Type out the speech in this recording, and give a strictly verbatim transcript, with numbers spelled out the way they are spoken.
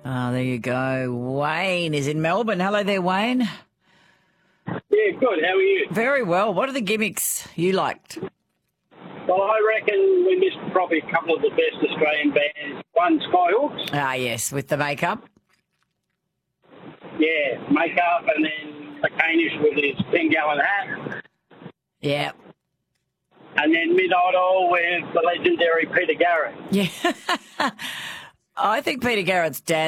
Oh, there you go. Wayne is in Melbourne. Hello there, Wayne. Yeah, good. How are you? Very well. What are the gimmicks you liked? Well, I reckon we missed probably a couple of the best Australian bands. One, Skyhooks. Ah, yes, with the makeup. Yeah, makeup, and then McCanish with his ten gallon hat. Yeah. And then Midnight Oil with the legendary Peter Garrett. Yeah. I think Peter Garrett's dad